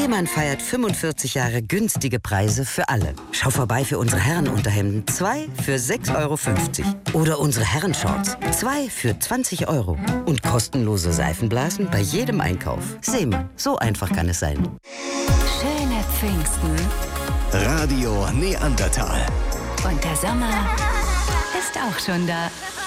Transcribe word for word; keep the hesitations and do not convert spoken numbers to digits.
Seemann feiert fünfundvierzig Jahre günstige Preise für alle. Schau vorbei für unsere Herrenunterhemden. Zwei für sechs Euro fünfzig. Oder unsere Herrenshorts. Zwei für zwanzig Euro. Und kostenlose Seifenblasen bei jedem Einkauf. Seemann, so einfach kann es sein. Schöne Pfingsten. Radio Neandertal. Und der Sommer ist auch schon da.